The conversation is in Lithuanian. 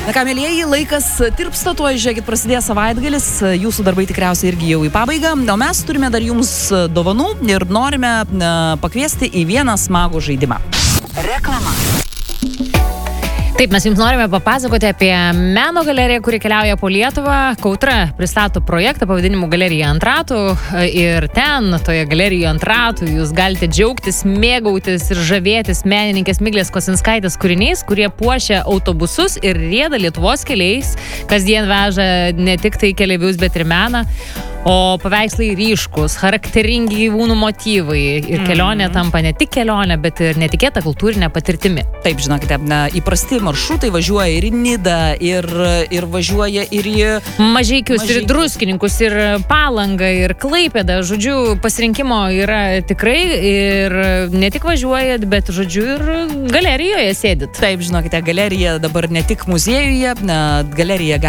Na ką, mėlieji, laikas tirpsta, tuoj žiūrėkit, prasidės savaitgalis, jūsų darbai tikriausiai irgi jau į pabaigą, o mes turime dar jums dovanų ir norime pakviesti į vieną smagų žaidimą. Reklama. Taip, mes jums norime papasakoti apie meno galeriją, kuri keliauja po Lietuvą. Kautra pristato projektą pavadinimu Galerija ant ratų ir ten, toje galerijoje ant ratų, jūs galite džiaugtis, mėgautis ir žavėtis menininkės Miglės Kosinskaitės kūriniais, kurie puošia autobusus ir rieda Lietuvos keliais. Kasdien veža ne tik tai keleivius, bet ir meną. O paveikslai ryškus, charakteringi gyvūnų motyvai ir kelionė tampa ne tik kelionė, bet ir netikėta kultūrinė patirtimi. Taip, žinokite, įprasti maršrutai važiuoja ir į Nidą, ir važiuoja ir į Mažeikius, ir Druskininkus, ir Palangą, ir Klaipėdą. Žodžiu, pasirinkimo yra tikrai ir ne tik važiuojat, bet, žodžiu, ir galerijoje sėdit. Taip, žinokite, galerija dabar ne tik muziejuje, galerija